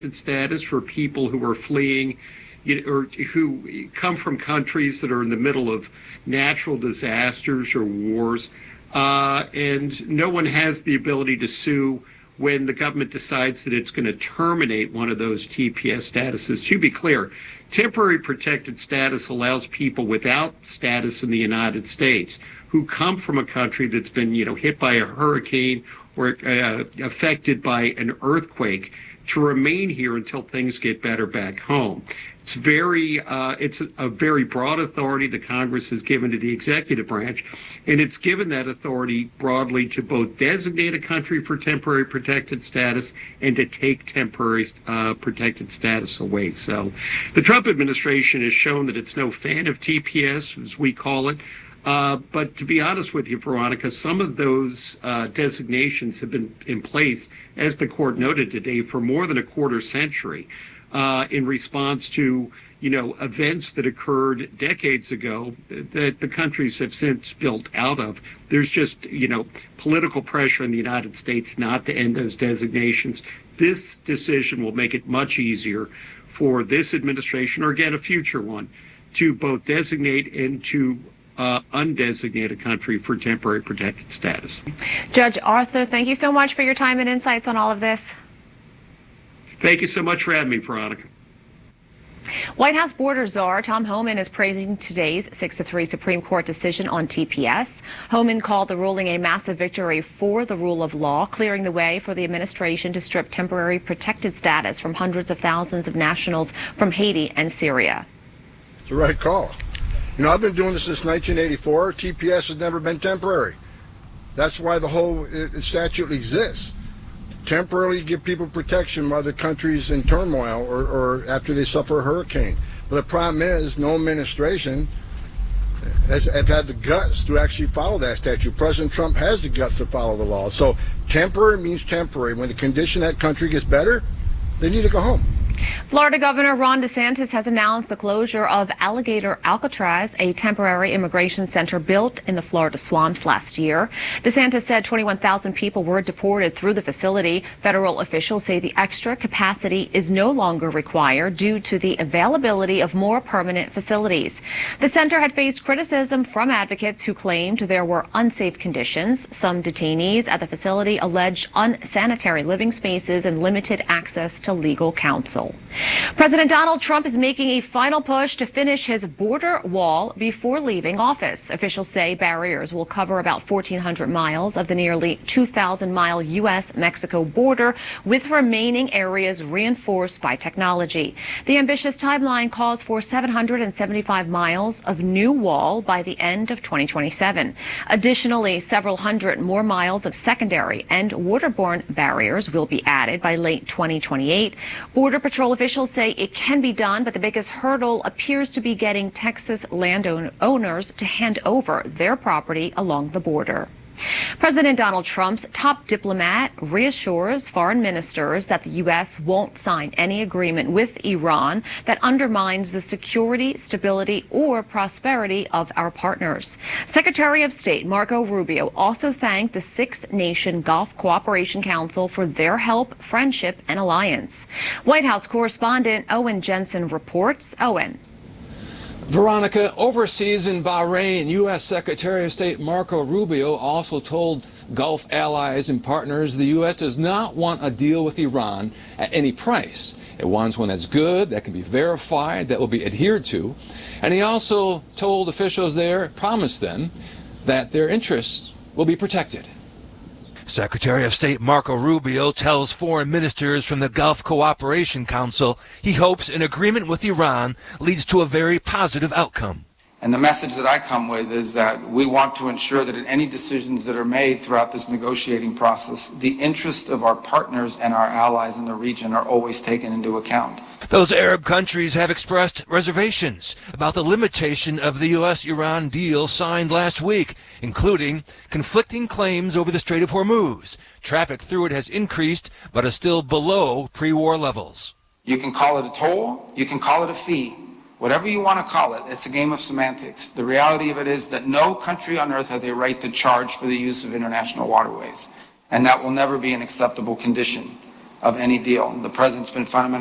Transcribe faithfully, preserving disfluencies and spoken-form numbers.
status for people who are fleeing you know, or who come from countries that are in the middle of natural disasters or wars. Uh, and no one has the ability to sue when the government decides that it's going to terminate one of those T P S statuses. To be clear, temporary protected status allows people without status in the United States who come from a country that's been, you know, hit by a hurricane or uh, affected by an earthquake to remain here until things get better back home. It's very, uh, it's a, a very broad authority the Congress has given to the executive branch, and it's given that authority broadly to both designate a country for temporary protected status and to take temporary uh, protected status away. So the Trump administration has shown that it's no fan of T P S, as we call it. Uh, but to be honest with you, Veronica, some of those uh, designations have been in place, as the court noted today, for more than a quarter century uh, in response to, you know, events that occurred decades ago that the countries have since built out of. There's just, you know, political pressure in the United States not to end those designations. This decision will make it much easier for this administration, or again, a future one, to both designate and to Uh, undesignate a country for temporary protected status. Judge Arthur, thank you so much for your time and insights on all of this. Thank you so much for having me, Veronica. White House border czar Tom Homan is praising today's six to three Supreme Court decision on T P S. Homan called the ruling a massive victory for the rule of law, clearing the way for the administration to strip temporary protected status from hundreds of thousands of nationals from Haiti and Syria. It's the right call. You know, I've been doing this since nineteen eighty-four. T P S has never been temporary. That's why the whole statute exists. Temporarily give people protection while the country's in turmoil or, or after they suffer a hurricane. But the problem is no administration has, has had the guts to actually follow that statute. President Trump has the guts to follow the law. So temporary means temporary. When the condition of that country gets better, they need to go home. Florida Governor Ron DeSantis has announced the closure of Alligator Alcatraz, a temporary immigration center built in the Florida swamps last year. DeSantis said twenty-one thousand people were deported through the facility. Federal officials say the extra capacity is no longer required due to the availability of more permanent facilities. The center had faced criticism from advocates who claimed there were unsafe conditions. Some detainees at the facility alleged unsanitary living spaces and limited access to legal counsel. President Donald Trump is making a final push to finish his border wall before leaving office. Officials say barriers will cover about fourteen hundred miles of the nearly two thousand mile U S Mexico border, with remaining areas reinforced by technology. The ambitious timeline calls for seven hundred seventy-five miles of new wall by the end of twenty twenty-seven. Additionally, several hundred more miles of secondary and waterborne barriers will be added by late twenty twenty-eight. Border Patrol officials say it can be done, but the biggest hurdle appears to be getting Texas landowners to hand over their property along the border. President Donald Trump's top diplomat reassures foreign ministers that the U S won't sign any agreement with Iran that undermines the security, stability, or prosperity of our partners. Secretary of State Marco Rubio also thanked the six-nation Gulf Cooperation Council for their help, friendship, and alliance. White House correspondent Owen Jensen reports. Owen. Veronica, overseas in Bahrain, U S Secretary of State Marco Rubio also told Gulf allies and partners the U S does not want a deal with Iran at any price. It wants one that's good, that can be verified, that will be adhered to. And he also told officials there, promised them, that their interests will be protected. Secretary of State Marco Rubio tells foreign ministers from the Gulf Cooperation Council he hopes an agreement with Iran leads to a very positive outcome. And the message that I come with is that we want to ensure that in any decisions that are made throughout this negotiating process, the interests of our partners and our allies in the region are always taken into account. Those Arab countries have expressed reservations about the limitation of the U S Iran deal signed last week, including conflicting claims over the Strait of Hormuz. Traffic through it has increased, but is still below pre-war levels. You can call it a toll, you can call it a fee. Whatever you want to call it, it's a game of semantics. The reality of it is that no country on earth has a right to charge for the use of international waterways, and that will never be an acceptable condition of any deal. The president's been fundamental.